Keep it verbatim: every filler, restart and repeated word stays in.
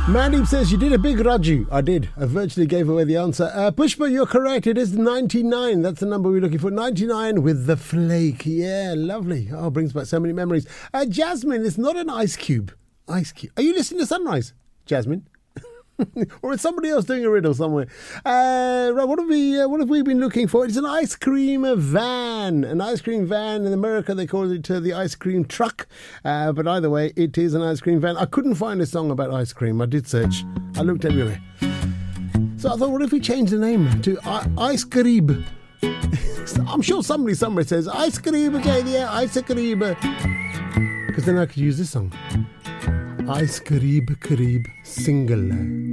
Mandeep says, you did a big Raju. I did. I virtually gave away the answer. Uh, Pushpa, you're correct. It is ninety-nine. That's the number we're looking for. ninety-nine with the flake. Yeah, lovely. Oh, brings back so many memories. Uh, Jasmine, it's not an ice cube. Ice cube. Are you listening to Sunrise, Jasmine? Or is somebody else doing a riddle somewhere? Uh, right, what have we? Uh, what have we been looking for? It's an ice cream van. An ice cream van in America. They call it uh, the ice cream truck. Uh, but either way, it is an ice cream van. I couldn't find a song about ice cream. I did search. I looked everywhere. So I thought, what if we change the name to I- Ice Cream? I'm sure somebody somewhere says Ice Cream again. Yeah, Ice Cream. Because then I could use this song. Ice Kareeb Kareeb single.